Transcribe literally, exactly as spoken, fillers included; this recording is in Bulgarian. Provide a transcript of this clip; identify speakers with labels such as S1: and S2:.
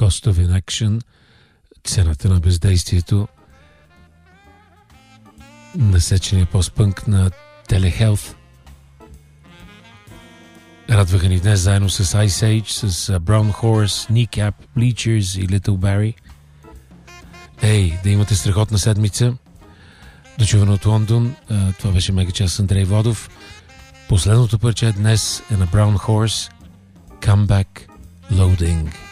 S1: Cost of Inaction, цената на бездействието, насечения постпънк на Телехелт. Радваха ни днес заедно с Ice Age, с Brown Horse, Kneecap, Bleachers и Little Barry. Ей, да имате страхотна седмица. Дочуване от Лондон. Това беше Мегачас с Андрей Водов. Последното парче днес е на Brown Horse, Come Back Loading.